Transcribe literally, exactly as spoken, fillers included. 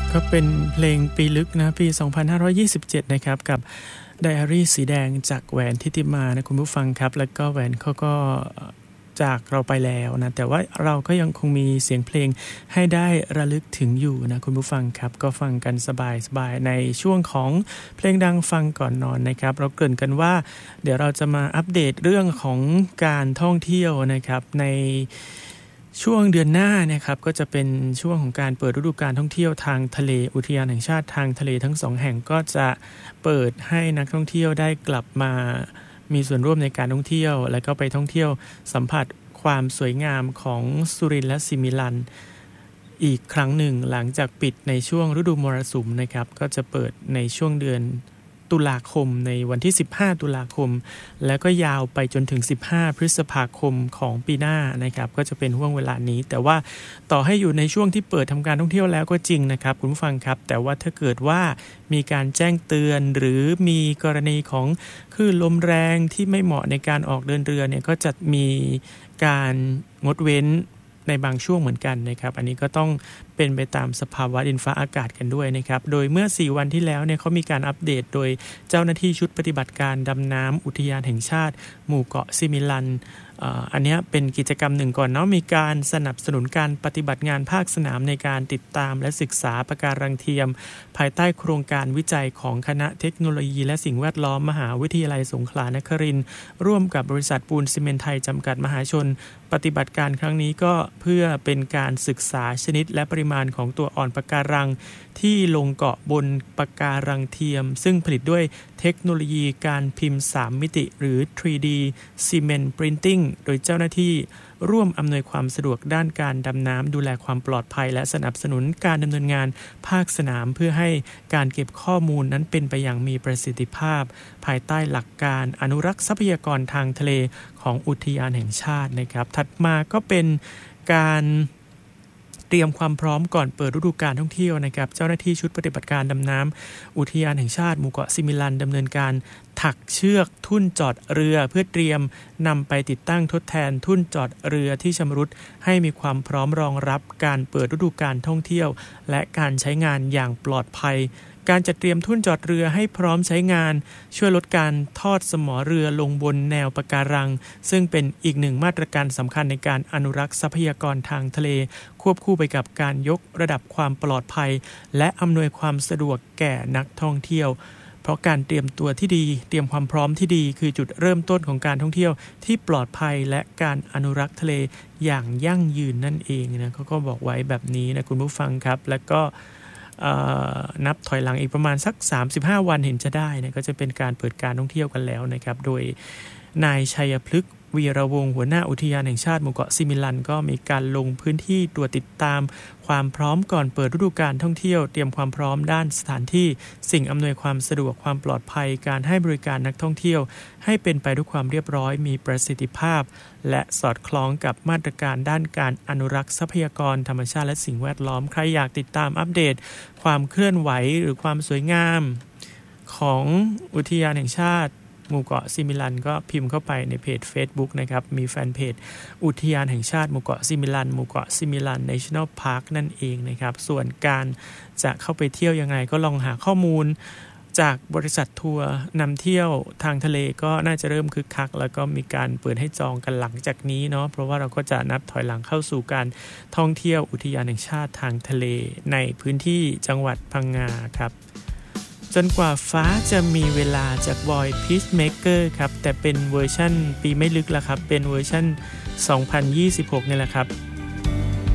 ก็เป็นเพลงปีลึกนะปีสองพันห้าร้อยยี่สิบเจ็ดนะครับกับไดอารี่สีแดงจากแหวนทิติมานะคุณผู้ฟังครับแล้วก็แหวนเขาก็จากเราไปแล้วนะแต่ว่าเราก็ยังคงมีเสียงเพลงให้ได้ระลึกถึงอยู่นะคุณผู้ฟังครับก็ฟังกันสบายๆในช่วงของเพลงดังฟังก่อนนอนนะครับเราเกริ่นกันว่าเดี๋ยวเราจะมาอัปเดตเรื่องของการท่องเที่ยวนะครับในช่วงเดือนหน้านะครับก็จะเป็นช่วงของการเปิดฤดูกาลท่องเที่ยวทางทะเลอุทยานแห่งชาติทางทะเลทั้งสองแห่งก็จะเปิดให้นักท่องเที่ยวได้กลับมามีส่วนร่วมในการท่องเที่ยวและก็ไปท่องเที่ยวสัมผัสความสวยงามของสุรินทร์และสิมิลันอีกครั้งหนึ่งหลังจากปิดในช่วงฤดูมรสุมนะครับก็จะเปิดในช่วงเดือนตุลาคมในวันที่สิบห้าตุลาคมแล้วก็ยาวไปจนถึงสิบห้าพฤษภาคมของปีหน้านะครับก็จะเป็นห่วงเวลานี้แต่ว่าต่อให้อยู่ในช่วงที่เปิดทำการท่องเที่ยวแล้วก็จริงนะครับคุณผู้ฟังครับแต่ว่าถ้าเกิดว่ามีการแจ้งเตือนหรือมีกรณีของคลื่นลมแรงที่ไม่เหมาะในการออกเดินเรือเนี่ยก็จะมีการงดเว้นในบางช่วงเหมือนกันนะครับอันนี้ก็ต้องเป็นไปตามสภาวะดินฟ้าอากาศกันด้วยนะครับโดยเมื่อสี่วันที่แล้วเนี่ยเขามีการอัปเดตโดยเจ้าหน้าที่ชุดปฏิบัติการดำน้ำอุทยานแห่งชาติหมู่เกาะซิมิลันอันนี้เป็นกิจกรรมหนึ่งก่อนเนาะมีการสนับสนุนการปฏิบัติงานภาคสนามในการติดตามและศึกษาปะการังเทียมภายใต้โครงการวิจัยของคณะเทคโนโลยีและสิ่งแวดล้อมมหาวิทยาลัยสงขลานครินทร์ร่วมกับบริษัทปูนซีเมนต์ไทยจำกัดมหาชนปฏิบัติการครั้งนี้ก็เพื่อเป็นการศึกษาชนิดและปริมาณของตัวอ่อนปะการังที่ลงเกาะบนปะการังเทียมซึ่งผลิตด้วยเทคโนโลยีการพิมพ์สามมิติหรือ ทรี ดี Cement Printing โดยเจ้าหน้าที่ร่วมอำนวยความสะดวกด้านการดำน้ำดูแลความปลอดภัยและสนับสนุนการดำเนินงานภาคสนามเพื่อให้การเก็บข้อมูลนั้นเป็นไปอย่างมีประสิทธิภาพภายใต้หลักการอนุรักษ์ทรัพยากรทางทะเลของอุทยานแห่งชาตินะครับถัดมาก็เป็นการเตรียมความพร้อมก่อนเปิดฤดูกาลท่องเที่ยวนะครับเจ้าหน้าที่ชุดปฏิบัติการดำน้ำอุทยานแห่งชาติหมู่เกาะซิมิลันดำเนินการถักเชือกทุ่นจอดเรือเพื่อเตรียมนำไปติดตั้งทดแทนทุ่นจอดเรือที่ชำรุดให้มีความพร้อมรองรับการเปิดฤดูกาลท่องเที่ยวและการใช้งานอย่างปลอดภัยการจัดเตรียมทุ่นจอดเรือให้พร้อมใช้งานช่วยลดการทอดสมอเรือลงบนแนวปะการังซึ่งเป็นอีกหนึ่งมาตรการสำคัญในการอนุรักษ์ทรัพยากรทางทะเลควบคู่ไปกับการยกระดับความปลอดภัยและอำนวยความสะดวกแก่นักท่องเที่ยวเพราะการเตรียมตัวที่ดีเตรียมความพร้อมที่ดีคือจุดเริ่มต้นของการท่องเที่ยวที่ปลอดภัยและการอนุรักษ์ทะเลอย่างยั่งยืนนั่นเองนะเขาก็บอกไว้แบบนี้นะคุณผู้ฟังครับแล้วก็นับถอยหลังอีกประมาณสักสามสิบห้าวันเห็นจะได้นะก็จะเป็นการเปิดการท่องเที่ยวกันแล้วนะครับโดยนายชัยพฤกษ์วีระวงศ์หัวหน้าอุทยานแห่งชาติหมู่เกาะซิมิลันก็มีการลงพื้นที่ตรวจติดตามความพร้อมก่อนเปิดฤดูกาลท่องเที่ยวเตรียมความพร้อมด้านสถานที่สิ่งอำนวยความสะดวกความปลอดภัยการให้บริการนักท่องเที่ยวให้เป็นไปด้วยความเรียบร้อยมีประสิทธิภาพและสอดคล้องกับมาตรการด้านการอนุรักษ์ทรัพยากรธรรมชาติและสิ่งแวดล้อมใครอยากติดตามอัปเดตความเคลื่อนไหวหรือความสวยงามของอุทยานแห่งชาติหมู่เกาะซิมิลันก็พิมพ์เข้าไปในเพจ Facebook นะครับมีแฟนเพจอุทยานแห่งชาติหมู่เกาะซิมิลันหมู่เกาะซิมิลัน National Park นั่นเองนะครับส่วนการจะเข้าไปเที่ยวยังไงก็ลองหาข้อมูลจากบริษัททัวร์นำเที่ยวทางทะเลก็น่าจะเริ่มคึกคักแล้วก็มีการเปิดให้จองกันหลังจากนี้เนาะเพราะว่าเราก็จะนับถอยหลังเข้าสู่การท่องเที่ยวอุทยานแห่งชาติทางทะเลในพื้นที่จังหวัดพังงาครับจนกว่าฟ้าจะมีเวลาจากบอย Peacemaker ครับแต่เป็นเวอร์ชั่นปีไม่ลึกแล้วครับเป็นเวอร์ชั่นสองพันยี่สิบหกนี่แหละครับ